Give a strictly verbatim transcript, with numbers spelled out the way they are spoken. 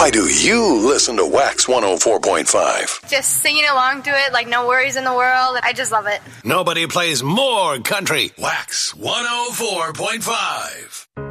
Why do you listen to Wax one oh four point five? Just singing along to it, like no worries in the world. I just love it. Nobody plays more country. Wax one oh four point five.